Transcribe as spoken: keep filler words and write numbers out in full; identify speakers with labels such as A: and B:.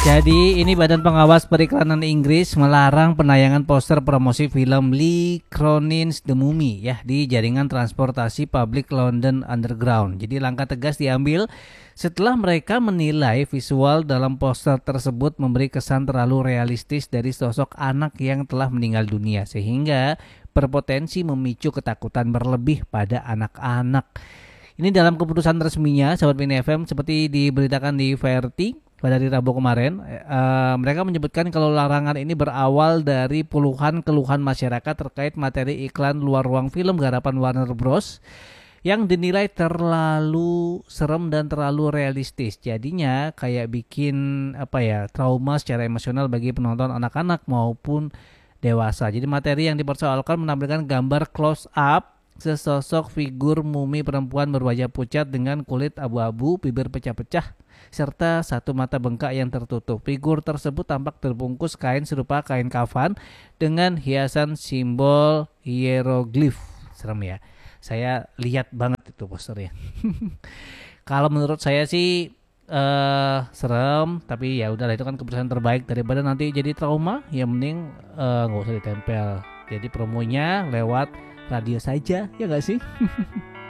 A: Jadi ini Badan Pengawas Periklanan Inggris melarang penayangan poster promosi film Lee Cronin's The Mummy ya di jaringan transportasi publik London Underground. Jadi langkah tegas diambil setelah mereka menilai visual dalam poster tersebut memberi kesan terlalu realistis dari sosok anak yang telah meninggal dunia sehingga berpotensi memicu ketakutan berlebih pada anak-anak. Ini dalam keputusan resminya Sahabat Mini F M seperti diberitakan di V R T pada hari Rabu kemarin, uh, mereka menyebutkan kalau larangan ini berawal dari puluhan keluhan masyarakat terkait materi iklan luar ruang film garapan Warner Bros yang dinilai terlalu serem dan terlalu realistis. Jadinya kayak bikin apa ya trauma secara emosional bagi penonton anak-anak maupun dewasa. Jadi materi yang dipersoalkan menampilkan gambar close up sesosok figur mumi perempuan berwajah pucat dengan kulit abu-abu, bibir pecah-pecah, serta satu mata bengkak yang tertutup. Figur tersebut tampak terbungkus kain serupa kain kafan dengan hiasan simbol hieroglif. Serem ya. Saya lihat banget itu posternya. Kalau menurut saya sih uh, serem, tapi ya udahlah itu kan keputusan terbaik daripada nanti jadi trauma. Ya mending uh, nggak usah ditempel. Jadi promonya lewat radio saja, ya nggak sih?